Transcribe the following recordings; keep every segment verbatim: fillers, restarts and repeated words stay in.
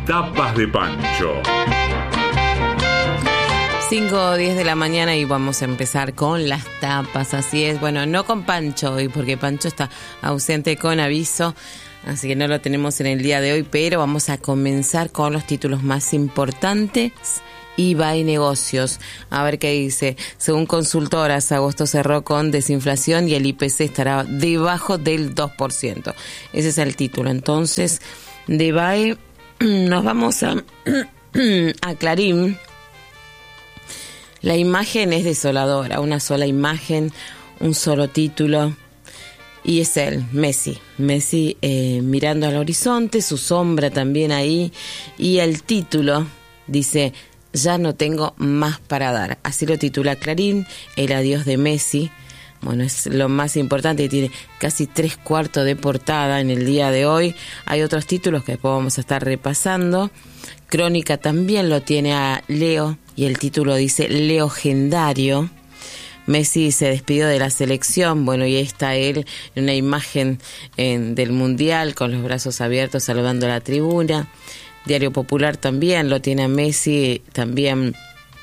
Tapas de Pancho. cinco o diez de la mañana y vamos a empezar con las tapas, así es. Bueno, no con Pancho hoy, porque Pancho está ausente con aviso, así que no lo tenemos en el día de hoy, pero vamos a comenzar con los títulos más importantes. I B A y negocios. A ver qué dice. Según consultoras, agosto cerró con desinflación y el I P C estará debajo del dos por ciento. Ese es el título. Entonces, de I B A I nos vamos a, a Clarín. La imagen es desoladora. Una sola imagen, un solo título. Y es él, Messi. Messi eh, mirando al horizonte, su sombra también ahí. Y el título dice: ya no tengo más para dar. Así lo titula Clarín, el adiós de Messi. Bueno, es lo más importante, tiene casi tres cuartos de portada en el día de hoy. Hay otros títulos que después vamos a estar repasando. Crónica también lo tiene a Leo y el título dice Leogendario. Messi se despidió de la selección, bueno, y ahí está él en una imagen en, del Mundial con los brazos abiertos saludando a la tribuna. Diario Popular también lo tiene a Messi, también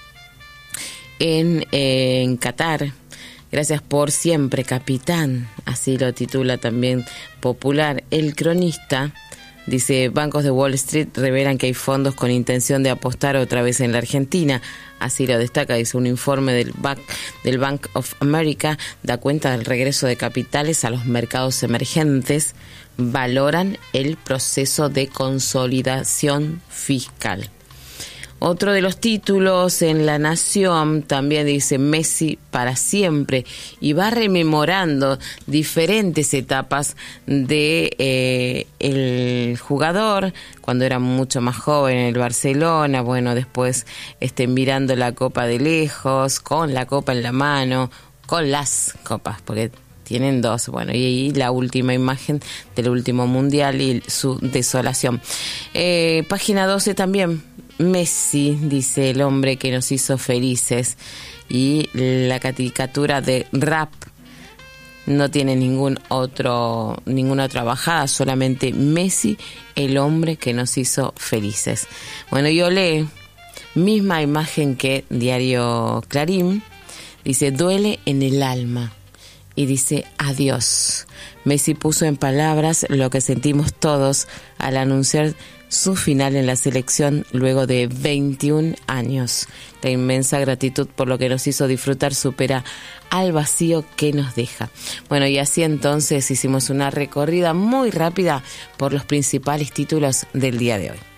en, eh, en Qatar. Gracias por siempre, capitán. Así lo titula también Popular. El Cronista dice: bancos de Wall Street revelan que hay fondos con intención de apostar otra vez en la Argentina. Así lo destaca, dice un informe del Bank, del Bank of America, da cuenta del regreso de capitales a los mercados emergentes. Valoran el proceso de consolidación fiscal. Otro de los títulos en La Nación también dice Messi para siempre y va rememorando diferentes etapas de eh, el jugador cuando era mucho más joven en el Barcelona, bueno, después este, mirando la copa de lejos, con la copa en la mano, con las copas, porque tienen dos, bueno, y, y la última imagen del último mundial y su desolación. Eh, página doce también, Messi, dice el hombre que nos hizo felices, y la caricatura de Rap no tiene ningún otro, ninguna otra bajada, solamente Messi, el hombre que nos hizo felices. Bueno, y Olé, misma imagen que Diario Clarín, dice duele en el alma. Y dice adiós. Messi puso en palabras lo que sentimos todos al anunciar su final en la selección luego de veintiún años. La inmensa gratitud por lo que nos hizo disfrutar supera al vacío que nos deja. Bueno, y así entonces hicimos una recorrida muy rápida por los principales títulos del día de hoy.